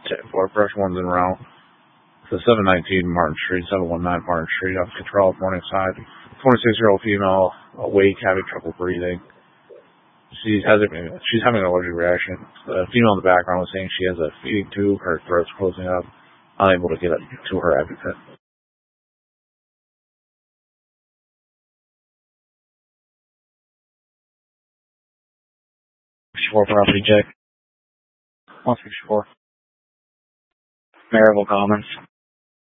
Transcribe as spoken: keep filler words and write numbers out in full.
four Fresh Ones en route. To seven nineteen Martin Street, seven one nine Martin Street, up control of Morningside. twenty-six-year-old female, awake, having trouble breathing. She's having, she's having an allergic reaction. The female in the background was saying she has a feeding tube, her throat's closing up, unable to get it to her advocate. sixty-four property check. one sixty-four. Maryville Commons.